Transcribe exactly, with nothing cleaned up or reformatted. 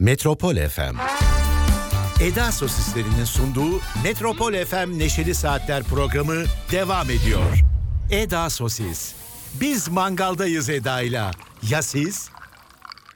Metropol F M. Eda Sosislerinin sunduğu Metropol F M Neşeli Saatler programı devam ediyor. Eda Sosis. Biz mangaldayız Eda'yla. Ya siz?